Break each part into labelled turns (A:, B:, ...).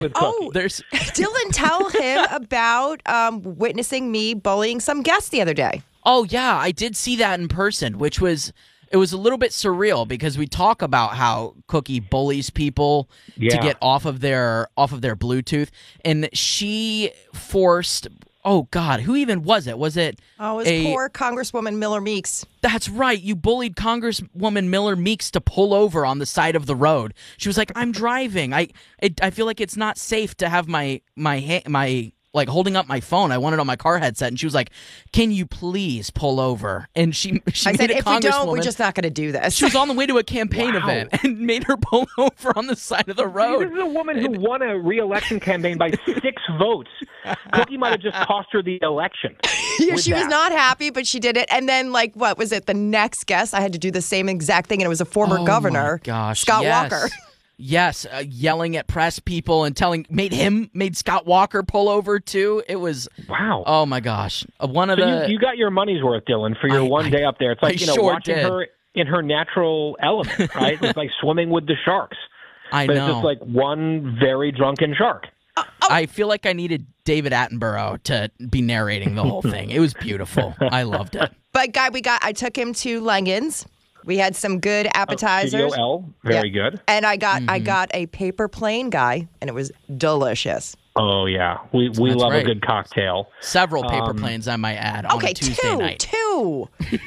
A: with Cookie.
B: Dylan, tell him about witnessing me bullying some guest the other day.
C: Oh, yeah, I did see that in person, which was... It was a little bit surreal because we talk about how Cookie bullies people to get off of their Bluetooth, and she forced. Oh God, who even was it? Was it?
B: Oh, it was poor Congresswoman Miller Meeks.
C: That's right. You bullied Congresswoman Miller Meeks to pull over on the side of the road. She was like, "I'm driving. I feel like it's not safe to have my like holding up my phone. I want it on my car headset." And she was like, "Can you please pull over?" And she
B: I
C: made
B: said,
C: a
B: if we don't, we're
C: congresswoman-
B: just not going to do this.
C: She was on the way to a campaign event and made her pull over on the side of the road.
A: This is a woman who won a re-election campaign by 6 votes. Cookie might have just cost her the election.
B: Yeah, she was not happy, but she did it. And then, like, what was it? The next guest, I had to do the same exact thing, and it was a former governor, Scott Walker.
C: Yes, yelling at press people and made Scott Walker pull over too. It was
A: wow.
C: Oh my gosh,
A: you got your money's worth, Dylan, for your one day up there. It's like watching her in her natural element, right? It's like swimming with the sharks.
C: But
A: it's just like one very drunken shark.
C: I feel like I needed David Attenborough to be narrating the whole thing. It was beautiful. I loved it.
B: But I took him to Langens. We had some good appetizers.
A: Studio L, very good.
B: And I got a paper plane guy, and it was delicious.
A: Oh yeah, we love a good cocktail.
C: Several paper planes, I might add, on a Tuesday night.
B: Two.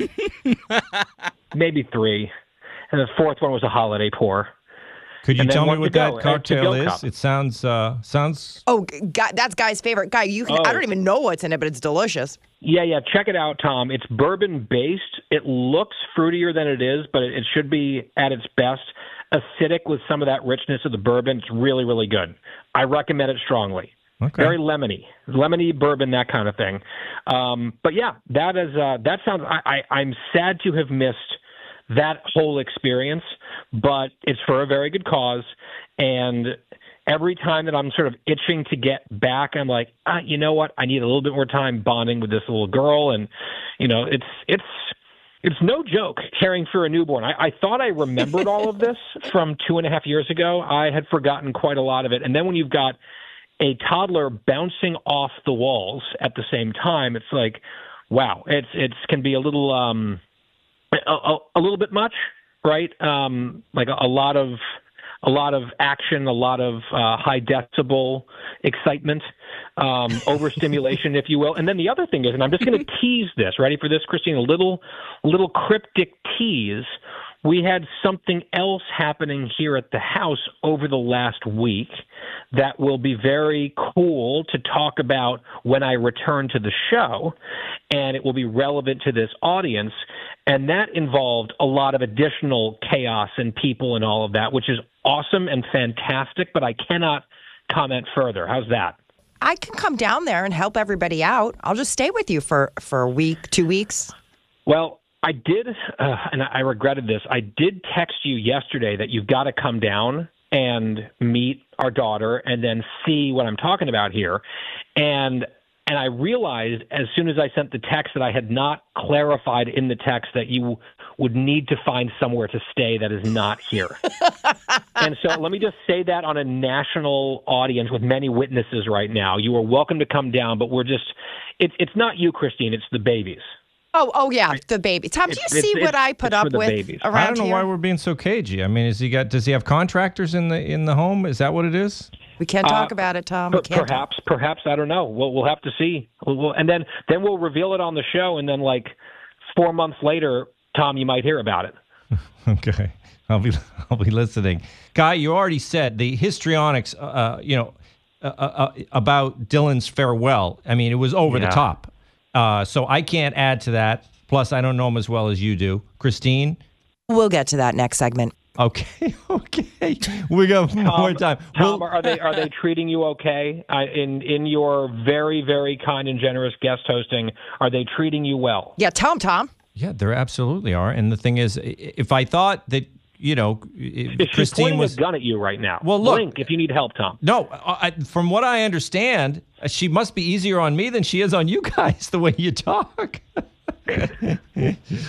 A: Maybe 3, and the 4th one was a holiday pour.
D: Could you tell me what that cocktail is? It sounds.
B: Oh, that's Guy's favorite. Guy, I don't even know what's in it, but it's delicious.
A: Yeah. Check it out, Tom. It's bourbon-based. It looks fruitier than it is, but it should be at its best acidic with some of that richness of the bourbon. It's really, really good. I recommend it strongly.
D: Okay.
A: Very lemony bourbon, that kind of thing. But yeah, that sounds. I'm sad to have missed that whole experience, but it's for a very good cause. And every time that I'm sort of itching to get back, I'm like, you know what? I need a little bit more time bonding with this little girl. And, it's no joke caring for a newborn. I thought I remembered all of this from 2.5 years ago. I had forgotten quite a lot of it. And then when you've got a toddler bouncing off the walls at the same time, it's like, wow, it's can be a little bit much, right? Like a lot of action, a lot of high decibel excitement, overstimulation, if you will. And then the other thing is, and I'm just going to tease this. Ready for this, Christine? A little cryptic tease. We had something else happening here at the house over the last week that will be very cool to talk about when I return to the show, and it will be relevant to this audience. And that involved a lot of additional chaos and people and all of that, which is awesome and fantastic, but I cannot comment further. How's that?
B: I can come down there and help everybody out. I'll just stay with you for a week, 2 weeks.
A: Well, I did, and I regretted this. I did text you yesterday that you've got to come down and meet our daughter and then see what I'm talking about here. And I realized as soon as I sent the text that I had not clarified in the text that you would need to find somewhere to stay that is not here. And so let me just say that on a national audience with many witnesses right now. You are welcome to come down, but it's not you, Christine, it's the babies.
B: Oh yeah, the baby. Tom, do you see what I put up with
A: babies.
B: around
D: I don't know
B: here?
D: why we're being so cagey. I mean, does he have contractors in the home? Is that what it is?
B: We can't talk about it, Tom. We can't
A: Perhaps I don't know. We'll have to see. And then we'll reveal it on the show, and then like 4 months later, Tom, you might hear about it.
D: Okay, I'll be listening. Guy, you already said the histrionics, about Dylan's farewell. I mean, it was over the top. So I can't add to that. Plus, I don't know him as well as you do. Christine?
B: We'll get to that next segment.
D: Okay. We got more time.
A: Tom, are they treating you okay? In your very, very kind and generous guest hosting, are they treating you well?
B: Yeah, Tom.
D: Yeah, they absolutely are. And the thing is, if I thought that,
A: She's pointing a gun at you right now.
D: Well, look,
A: blink if you need help, Tom.
D: No, from what I understand, she must be easier on me than she is on you guys, the way you talk.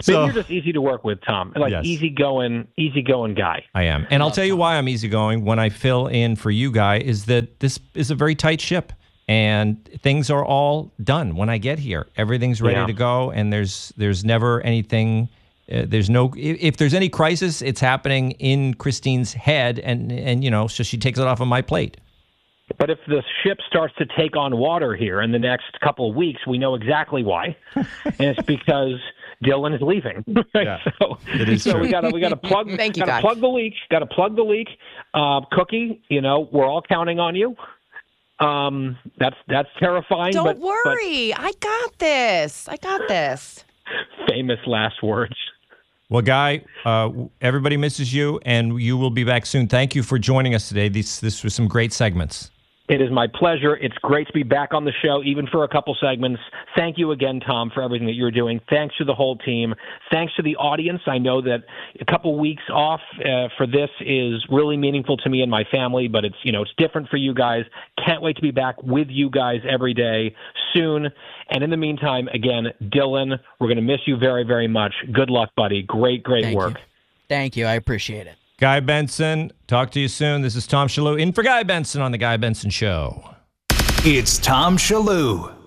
D: So
A: you're just easy to work with, Tom. Like
D: yes.
A: easygoing guy.
D: I am. And I'll tell you why I'm easygoing when I fill in for you, Guy, is that this is a very tight ship. And things are all done when I get here. Everything's ready to go, and there's never anything. There's no. If there's any crisis, it's happening in Christine's head, and so she takes it off of my plate.
A: But if the ship starts to take on water here in the next couple of weeks, we know exactly why, and it's because Dylan is leaving.
D: Yeah,
A: so
D: it is true.
A: we got to plug.
B: Thank you,
A: Plug the leak. Got to plug the leak. Cookie, we're all counting on you. That's terrifying.
B: Don't worry. I got this.
A: Famous last words.
D: Well, Guy, everybody misses you, and you will be back soon. Thank you for joining us today. This was some great segments.
A: It is my pleasure. It's great to be back on the show, even for a couple segments. Thank you again, Tom, for everything that you're doing. Thanks to the whole team. Thanks to the audience. I know that a couple weeks off for this is really meaningful to me and my family, but it's different for you guys. Can't wait to be back with you guys every day soon. And in the meantime, again, Dylan, we're going to miss you very, very much. Good luck, buddy. Great work.
C: Thank you. I appreciate it.
D: Guy Benson, talk to you soon. This is Tom Shillue in for Guy Benson on The Guy Benson Show.
E: It's Tom Shillue.